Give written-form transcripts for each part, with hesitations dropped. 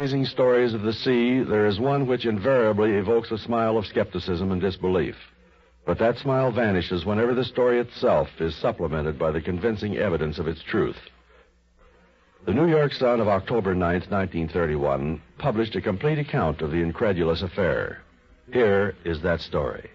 amazing stories of the sea, there is one which invariably evokes a smile of skepticism and disbelief. But that smile vanishes whenever the story itself is supplemented by the convincing evidence of its truth. The New York Sun of October 9th, 1931, published a complete account of the incredulous affair. Here is that story.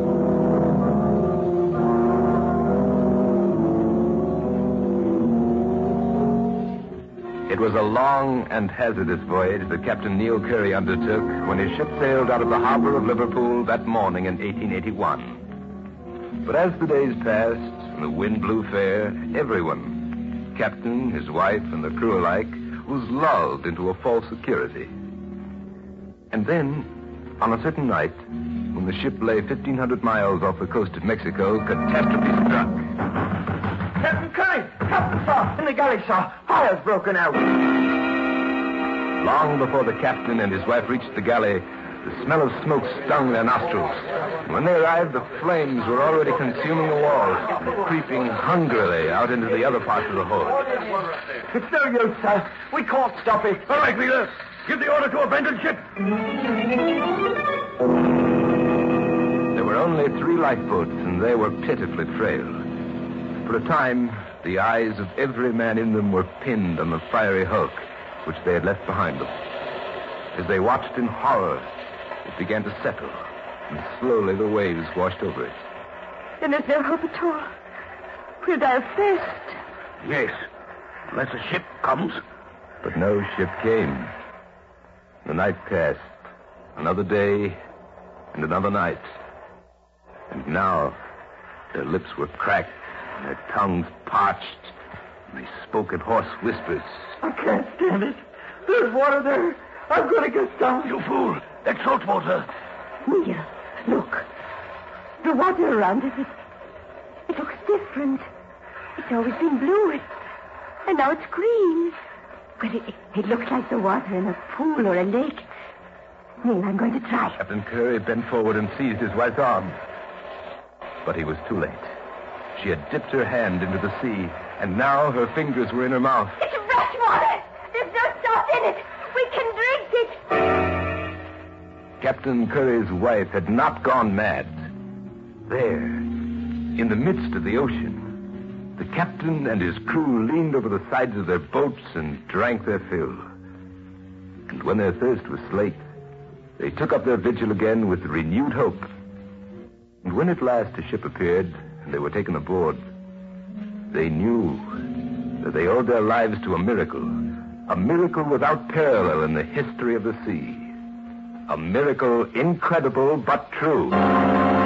It was a long and hazardous voyage that Captain Neil Curry undertook when his ship sailed out of the harbor of Liverpool that morning in 1881. But as the days passed and the wind blew fair, everyone, captain, his wife, and the crew alike, was lulled into a false security. And then, on a certain night, when the ship lay 1,500 miles off the coast of Mexico, catastrophe struck. Captain Curry! Captain, sir! In the galley, sir! Fire's broken out! Long before the captain and his wife reached the galley, the smell of smoke stung their nostrils. And when they arrived, the flames were already consuming the walls, creeping hungrily out into the other parts of the hold. It's no use, sir. We can't stop it. All right, Wheeler. Give the order to abandon ship. There were only 3 lifeboats, and they were pitifully frail. For a time, the eyes of every man in them were pinned on the fiery hulk which they had left behind them. As they watched in horror, it began to settle, and slowly the waves washed over it. Then there's no hope at all. We'll die of thirst. Yes, unless a ship comes. But no ship came. The night passed, another day, and another night. And now, their lips were cracked, and their tongues parched, and they spoke in hoarse whispers. I can't stand it. There's water there. I'm going to get some. You fool. That's salt water. Neil, look. The water around us, it looks different. It's always been blue, and now it's green. Well, it looks like the water in a pool or a lake. Neil, I'm going to try. Captain Curry bent forward and seized his wife's arm. But he was too late. She had dipped her hand into the sea, and now her fingers were in her mouth. It's fresh water. There's no salt in it. We can drink it. Captain Curry's wife had not gone mad. There, in the midst of the ocean, the captain and his crew leaned over the sides of their boats and drank their fill. And when their thirst was slaked, they took up their vigil again with renewed hope. And when at last a ship appeared and they were taken aboard, they knew that they owed their lives to a miracle without parallel in the history of the sea. A miracle incredible but true.